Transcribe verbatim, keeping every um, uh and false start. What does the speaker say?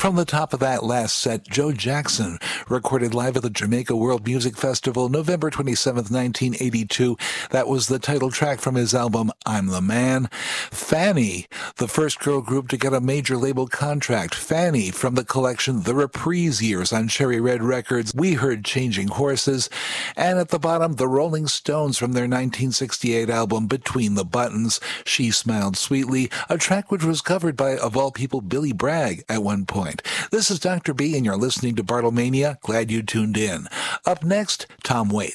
From the top of that last set, Joe Jackson, recorded live at the Jamaica World Music Festival, November twenty-seventh, nineteen eighty-two. That was the title track from his album, I'm the Man. Fanny, the first girl group to get a major label contract. Fanny, from the collection The Reprise Years on Cherry Red Records. We heard Changing Horses. And at the bottom, the Rolling Stones from their nineteen sixty-eight album, Between the Buttons. She Smiled Sweetly, a track which was covered by, of all people, Billy Bragg at one point. This is Doctor B, and you're listening to Bartlemania. Glad you tuned in. Up next, Tom Waits.